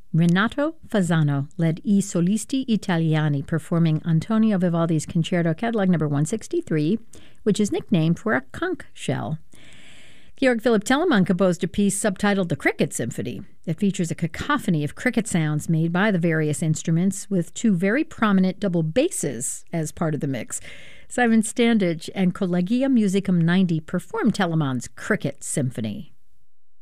Renato Fasano led I Solisti Italiani performing Antonio Vivaldi's Concerto Catalog No. 163, which is nicknamed for a conch shell. Georg Philipp Telemann composed a piece subtitled The Cricket Symphony. It features a cacophony of cricket sounds made by the various instruments with two very prominent double basses as part of the mix. Simon Standage and Collegium Musicum 90 performed Telemann's Cricket Symphony.